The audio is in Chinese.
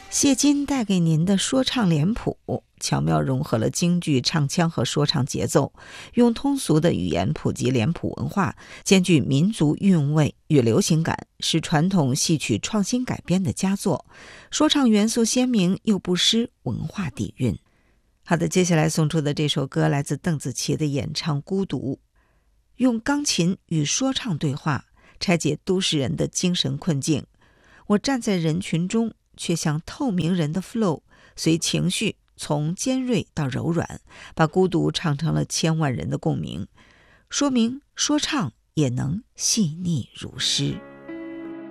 谢金带给您的说唱脸谱，巧妙融合了京剧唱腔和说唱节奏，用通俗的语言普及脸谱文化，兼具民族韵味与流行感，是传统戏曲创新改编的佳作。说唱元素鲜明又不失文化底蕴。好的，接下来送出的这首歌来自邓紫棋的演唱《孤独》，用钢琴与说唱对话，拆解都市人的精神困境。我站在人群中，却像透明人的 flow， 随情绪从尖锐到柔软，把孤独唱成了千万人的共鸣，说明说唱也能细腻如诗。